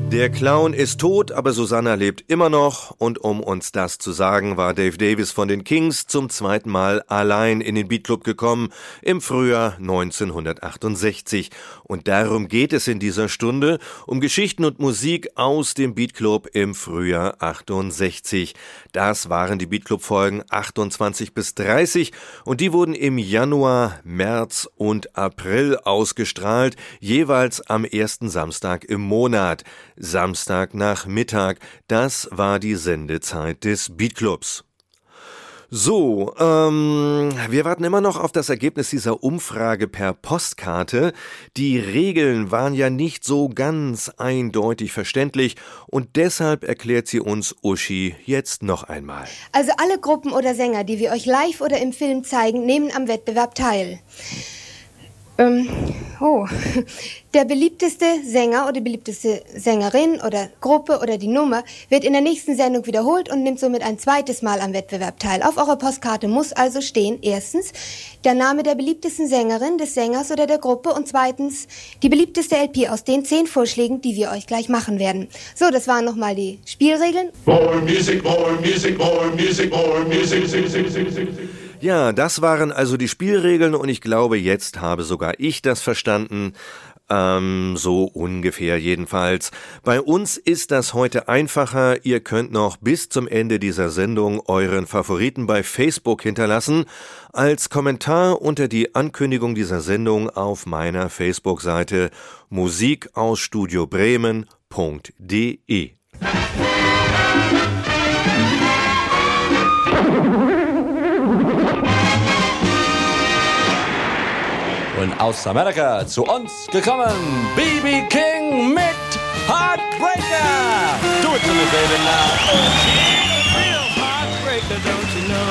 Der Clown ist tot, aber Susanna lebt immer noch. Und um uns das zu sagen, war Dave Davis von den Kings zum zweiten Mal allein in den Beat Club gekommen, im Frühjahr 1968. Und darum geht es in dieser Stunde, um Geschichten und Musik aus dem Beat Club im Frühjahr 68. Das waren die Beat Club Folgen 28 bis 30 und die wurden im Januar, März und April ausgestrahlt, jeweils am ersten Samstag im Monat. Samstagnachmittag, das war die Sendezeit des Beat Clubs. So, wir warten immer noch auf das Ergebnis dieser Umfrage per Postkarte. Die Regeln waren ja nicht so ganz eindeutig verständlich und deshalb erklärt sie uns Uschi jetzt noch einmal. Also alle Gruppen oder Sänger, die wir euch live oder im Film zeigen, nehmen am Wettbewerb teil. Der beliebteste Sänger oder beliebteste Sängerin oder Gruppe oder die Nummer wird in der nächsten Sendung wiederholt und nimmt somit ein zweites Mal am Wettbewerb teil. Auf eurer Postkarte muss also stehen, erstens, der Name der beliebtesten Sängerin, des Sängers oder der Gruppe und zweitens, die beliebteste LP aus den 10 Vorschlägen, die wir euch gleich machen werden. So, das waren nochmal die Spielregeln. More music, more music, more music, more music. Ja, das waren also die Spielregeln und ich glaube, jetzt habe sogar ich das verstanden. So ungefähr jedenfalls. Bei uns ist das heute einfacher. Ihr könnt noch bis zum Ende dieser Sendung euren Favoriten bei Facebook hinterlassen, als Kommentar unter die Ankündigung dieser Sendung auf meiner Facebook-Seite musikausstudiobremen.de. Und aus Amerika zu uns gekommen, B.B. King mit Heartbreaker. Do it to me, baby, now.